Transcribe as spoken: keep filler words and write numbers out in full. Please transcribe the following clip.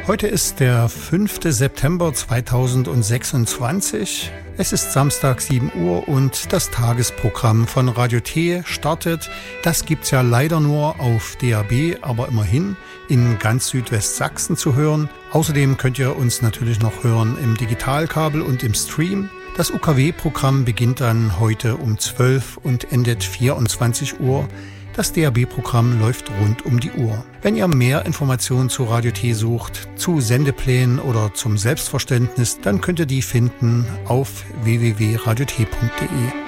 Heute ist der fünfte September zweitausendsechsundzwanzig. Es ist Samstag sieben Uhr und das Tagesprogramm von Radio T startet. Das gibt's ja leider nur auf D A B, aber immerhin in ganz Südwestsachsen zu hören. Außerdem könnt ihr uns natürlich noch hören im Digitalkabel und im Stream. Das U K W-Programm beginnt dann heute um zwölf und endet vierundzwanzig Uhr. Das D A B-Programm läuft rund um die Uhr. Wenn ihr mehr Informationen zu Radio T sucht, zu Sendeplänen oder zum Selbstverständnis, dann könnt ihr die finden auf w w w punkt radio t punkt d e.